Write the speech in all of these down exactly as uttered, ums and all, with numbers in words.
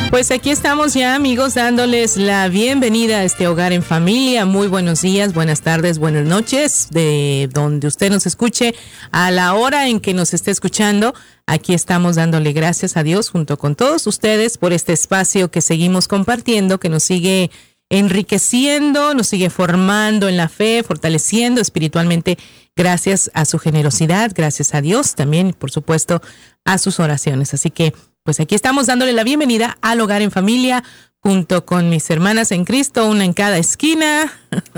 Pues aquí estamos ya, amigos, dándoles la bienvenida a este Hogar en Familia. Muy buenos días, buenas tardes, buenas noches, de donde usted nos escuche, a la hora en que nos esté escuchando. Aquí estamos dándole gracias a Dios junto con todos ustedes por este espacio que seguimos compartiendo, que nos sigue enriqueciendo, nos sigue formando en la fe, fortaleciendo espiritualmente, gracias a su generosidad, gracias a Dios, también, por supuesto, a sus oraciones. Así que, pues aquí estamos dándole la bienvenida al Hogar en Familia, junto con mis hermanas en Cristo, una en cada esquina.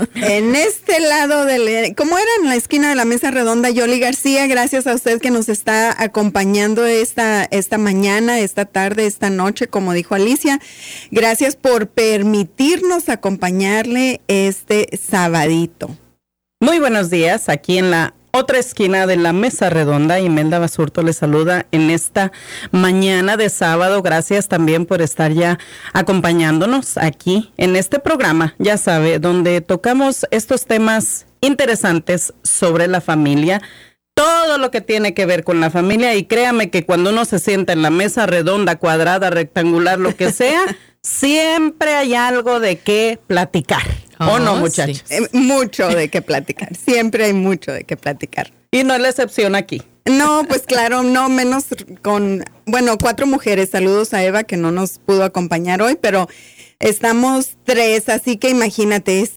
En este lado, del, ¿cómo era? En la esquina de la mesa redonda, Yoli García, gracias a usted que nos está acompañando esta, esta mañana, esta tarde, esta noche, como dijo Alicia. Gracias por permitirnos acompañarle este sabadito. Muy buenos días, aquí en la otra esquina de la mesa redonda. Imelda Basurto les saluda en esta mañana de sábado. Gracias también por estar ya acompañándonos aquí en este programa, ya sabe, donde tocamos estos temas interesantes sobre la familia, todo lo que tiene que ver con la familia, y créame que cuando uno se sienta en la mesa redonda, cuadrada, rectangular, lo que sea, siempre hay algo de qué platicar. ¿O oh, no, muchachos? Sí. Eh, mucho de qué platicar. Siempre hay mucho de qué platicar. Y no es la excepción aquí. No, pues claro, no menos con, bueno, cuatro mujeres. Saludos a Eva, que no nos pudo acompañar hoy, pero estamos tres, así que imagínate.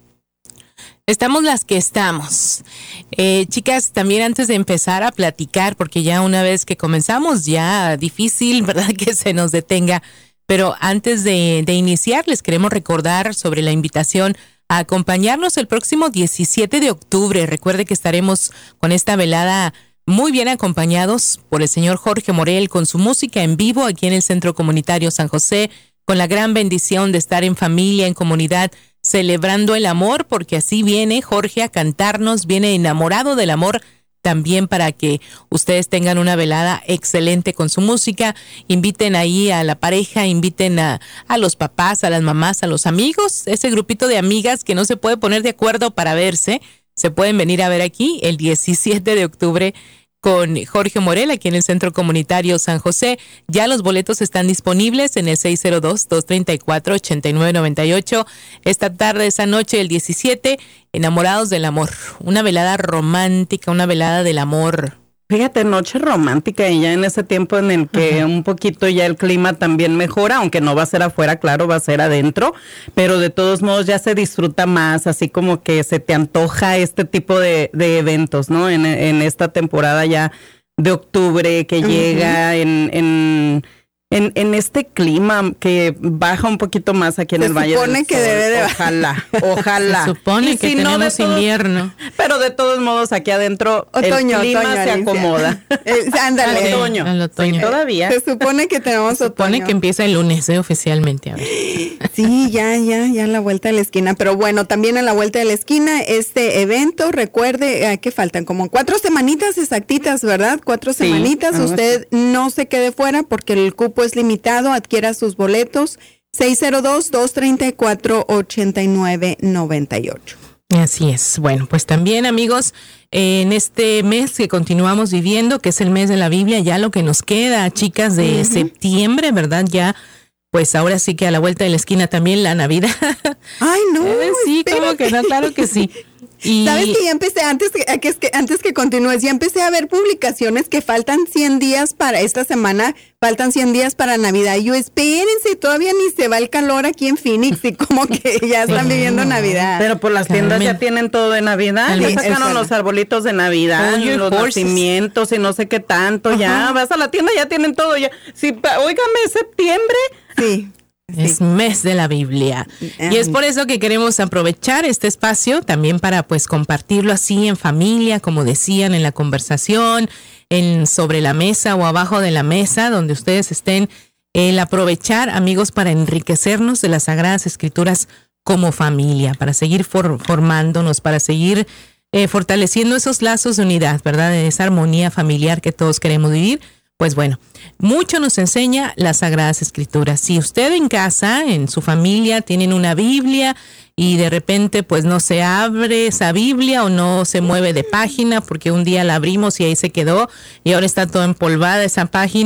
Estamos las que estamos. Eh, chicas, también antes de empezar a platicar, porque ya una vez que comenzamos, ya difícil, ¿verdad?, que se nos detenga. Pero antes de, de iniciar, les queremos recordar sobre la invitación a acompañarnos el próximo diecisiete de octubre. Recuerde que estaremos con esta velada muy bien acompañados por el señor Jorge Morel con su música en vivo aquí en el Centro Comunitario San José, con la gran bendición de estar en familia, en comunidad, celebrando el amor, porque así viene Jorge a cantarnos, viene enamorado del amor, también para que ustedes tengan una velada excelente con su música. Inviten ahí a la pareja, inviten a, a los papás, a las mamás, a los amigos, ese grupito de amigas que no se puede poner de acuerdo para verse, se pueden venir a ver aquí el diecisiete de octubre con Jorge Morel aquí en el Centro Comunitario San José. Ya los boletos están disponibles en el seis cero dos, dos tres cuatro, ocho nueve nueve ocho. Esta tarde, esa noche, el diecisiete, enamorados del amor. Una velada romántica, una velada del amor. Fíjate, noche romántica, y ya en ese tiempo en el que uh-huh. un poquito ya el clima también mejora, aunque no va a ser afuera, claro, va a ser adentro, pero de todos modos ya se disfruta más, así como que se te antoja este tipo de, de eventos, ¿no? En, en esta temporada ya de octubre que uh-huh. llega en... en En, en este clima que baja un poquito más aquí en se el Valle del Sol. Se supone que debe de bajar. Ojalá, ojalá. Se supone y que si tenemos no todos, invierno. Pero de todos modos, aquí adentro otoño, el clima otoño, se Alicia. acomoda. Eh, ándale. Al otoño. Al otoño. Sí, todavía. Se supone que tenemos se supone otoño. que empieza el lunes, ¿eh? Oficialmente. A ver. Sí, ya, ya, ya en la vuelta de la esquina. Pero bueno, también en la vuelta de la esquina, este evento, recuerde, eh, que faltan como cuatro semanitas exactitas, ¿verdad? Cuatro sí, semanitas. Usted no se quede fuera porque el cupo es limitado. Adquiera sus boletos, seis cero dos, dos tres cuatro, ocho nueve nueve ocho. Así es. Bueno, pues también, amigos, en este mes que continuamos viviendo, que es el mes de la Biblia, ya lo que nos queda, chicas, de uh-huh. septiembre, ¿verdad? Ya, pues ahora sí que a la vuelta de la esquina también la Navidad. Ay, no. Eh, sí, como que no, claro que sí. Y sabes que ya empecé, antes que, que, antes que continúes, ya empecé a ver publicaciones que faltan cien días para esta semana, faltan cien días para Navidad. Y yo, espérense, todavía ni se va el calor aquí en Phoenix y como que ya están viviendo Navidad. Pero por las tiendas Carmen. Ya tienen todo de Navidad, sí, ya sacaron los arbolitos de Navidad, y los nacimientos y no sé qué tanto, uh-huh. ya vas a la tienda, ya tienen todo, ya. Si, óigame, septiembre. Sí. Es sí. mes de la Biblia. Y es por eso que queremos aprovechar este espacio también para pues compartirlo así en familia, como decían, en la conversación, en sobre la mesa o abajo de la mesa, donde ustedes estén, el aprovechar, amigos, para enriquecernos de las Sagradas Escrituras como familia, para seguir for, formándonos, para seguir eh, fortaleciendo esos lazos de unidad, ¿verdad? De esa armonía familiar que todos queremos vivir. Pues bueno, mucho nos enseña las Sagradas Escrituras. Si usted en casa, en su familia, tienen una Biblia y de repente pues no se abre esa Biblia o no se mueve de página porque un día la abrimos y ahí se quedó y ahora está toda empolvada esa página,